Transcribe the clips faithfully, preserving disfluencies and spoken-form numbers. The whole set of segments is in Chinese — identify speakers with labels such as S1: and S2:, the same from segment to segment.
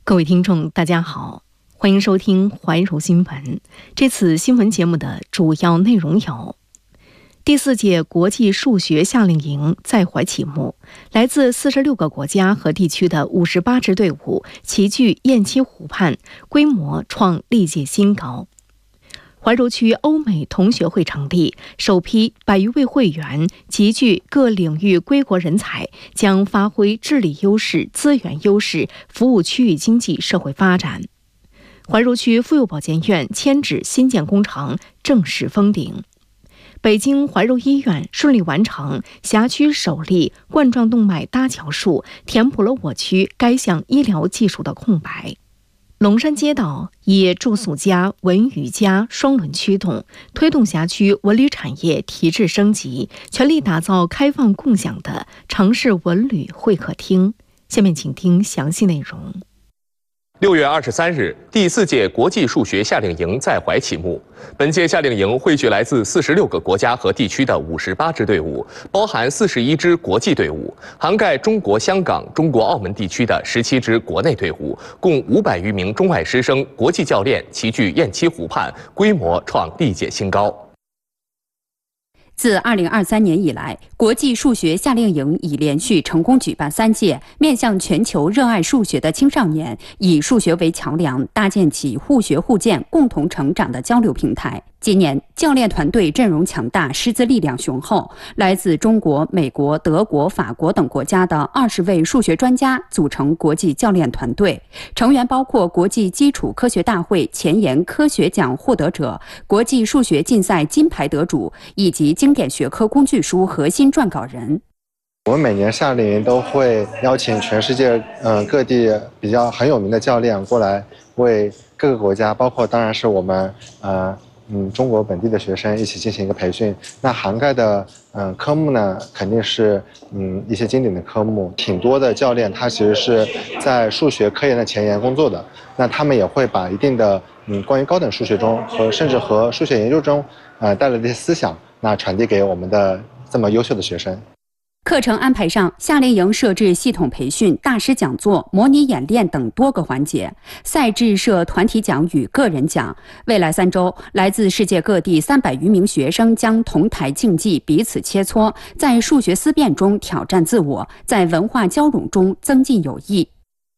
S1: 各位听众大家好，欢迎收听怀柔新闻。这次新闻节目的主要内容有：第四届国际数学夏令营在怀启幕，来自四十六个国家和地区的五十八支队伍齐聚雁栖湖畔，规模创历届新高。怀柔区欧美同学会成立，首批百余位会员集聚各领域归国人才，将发挥治理优势、资源优势，服务区域经济社会发展。怀柔区妇幼保健院迁址新建工程正式封顶。北京怀柔医院顺利完成辖区首例冠状动脉搭桥术，填补了我区该项医疗技术的空白。龙山街道以住宿加、文娱加双轮驱动，推动辖区文旅产业提质升级，全力打造开放共享的城市文旅会客厅。下面请听详细内容。
S2: 六月二十三日，第四届国际数学夏令营在怀启幕。本届夏令营汇聚来自四十六个国家和地区的五十八支队伍，包含四十一支国际队伍，涵盖中国香港、中国澳门地区的十七支国内队伍，共五百余名中外师生、国际教练齐聚雁栖湖畔，规模创历届新高。
S3: 自二零二三年以来，国际数学夏令营已连续成功举办三届，面向全球热爱数学的青少年，以数学为桥梁，搭建起互学互鉴、共同成长的交流平台。今年教练团队阵容强大，师资力量雄厚，来自中国、美国、德国、法国等国家的二十位数学专家组成国际教练团队，成员包括国际基础科学大会前沿科学奖获得者、国际数学竞赛金牌得主以及经典学科工具书核心撰稿人。
S4: 我们每年夏令营都会邀请全世界嗯各地比较很有名的教练过来，为各个国家，包括当然是我们呃。嗯，中国本地的学生一起进行一个培训，那涵盖的嗯科目呢，肯定是嗯一些经典的科目，挺多的教练他其实是在数学科研的前沿工作的，那他们也会把一定的嗯关于高等数学中和甚至和数学研究中呃带来的一些思想，那传递给我们的这么优秀的学生。
S3: 课程安排上，夏令营设置系统培训、大师讲座、模拟演练等多个环节，赛制设团体奖与个人奖。未来三周，来自世界各地三百余名学生将同台竞技，彼此切磋，在数学思辨中挑战自我，在文化交融中增进友谊。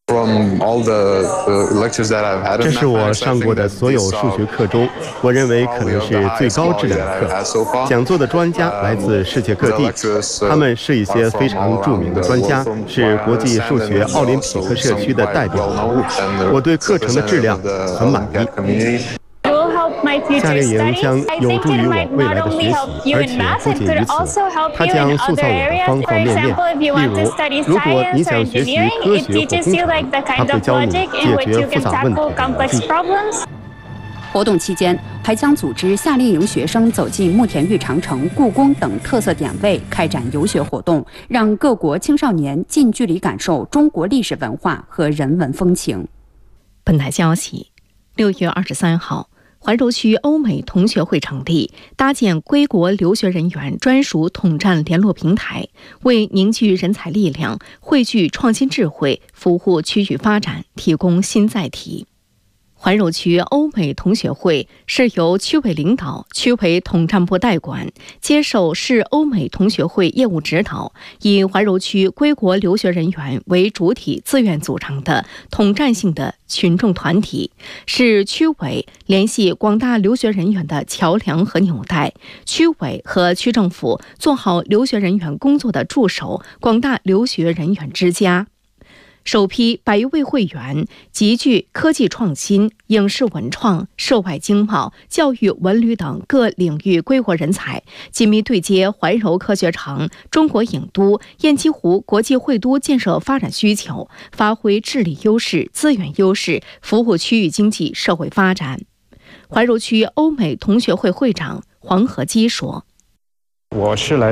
S5: 这是我上过的所有数学课中，我认为可能是最高质量的课。讲座的专家来自世界各地，他们是一些非常著名的专家，是国际数学奥林匹克社区的代表人物。我对课程的质量很满意。夏令营将有助于我未来的学习，而且不仅于此，它将塑造我的方方面面。例如，如果你想学习科学或工程，它会教你解决复杂问题的逻辑。
S3: 活动期间，还将组织夏令营学生走进慕田峪长城、故宫等特色点位，开展游学活动，让各国青少年近距离感受中国历史文化和人文风情。
S1: 本台消息，六月二十三号。怀柔区欧美同学会成立，搭建归国留学人员专属统战联络平台，为凝聚人才力量、汇聚创新智慧、服务区域发展提供新载体。怀柔区欧美同学会是由区委领导、区委统战部代管，接受市欧美同学会业务指导，以怀柔区归国留学人员为主体自愿组成的统战性的群众团体，是区委联系广大留学人员的桥梁和纽带，区委和区政府做好留学人员工作的助手，广大留学人员之家。首批百余位会员集聚科技创新、影视文创、涉外经贸、教育文旅等各领域归国人才，紧密对接怀柔科学城、中国影都、雁栖湖国际会都建设发展需求，发挥治理优势、资源优势，服务区域经济社会发展。怀柔区欧美同学会会长黄和基说：“
S6: 我是来